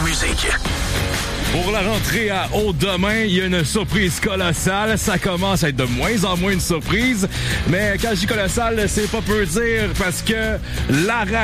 musique. Pour la rentrée à Haut-Demain, il y a une surprise colossale. Ça commence à être de moins en moins une surprise. Mais quand je dis colossale, c'est pas peu dire parce que la